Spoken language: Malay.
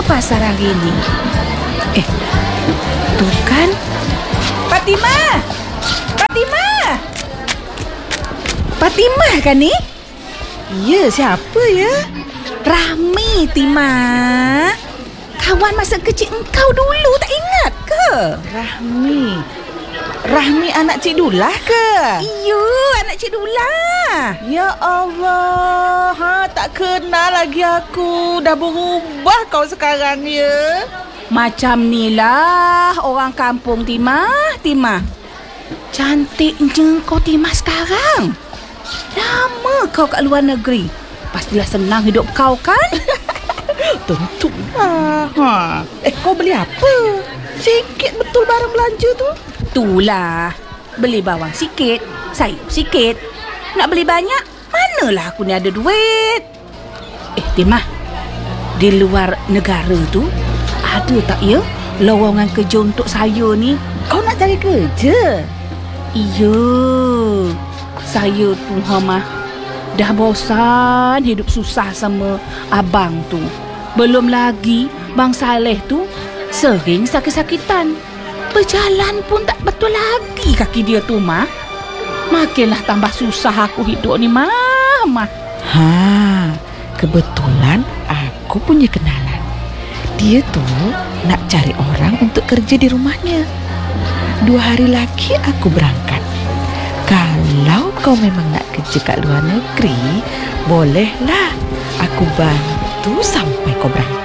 pasar hari ni? Tuh kan. Fatimah! Fatimah! Fatimah kan ni? Ya, siapa ya? Rahmi, Timah. Kawan masa kecil engkau dulu, tak ingat ke? Rahmi anak Cik Dulah ke? Iyo, anak Cik Dulah. Ya Allah, tak kenal lagi aku. Dah berubah kau sekarang ya. Macam ni lah orang kampung, Timah. Cantiknya kau, Timah, sekarang. Lama kau kat luar negeri. Pastilah senang hidup kau kan? Tentulah. Kau beli apa? Sikit betul barang belanja tu. Itulah. Beli bawang sikit, sayur sikit. Nak beli banyak, manalah aku ni ada duit. Timah, di luar negara tu ada tak ya lowongan kerja untuk saya ni? Kau nak cari kerja? Iya. Saya tu dah bosan hidup susah sama abang tu. Belum lagi Bang Saleh tu sering sakit-sakitan. Berjalan pun tak betul lagi kaki dia tu, Mah. Makinlah tambah susah aku hidup ni, Mah. Kebetulan aku punya kenalan. Dia tu nak cari orang untuk kerja di rumahnya. 2 hari lagi aku berangkat. Kalau kau memang nak kerja kat luar negeri, bolehlah aku bantu sampai kau berangkat.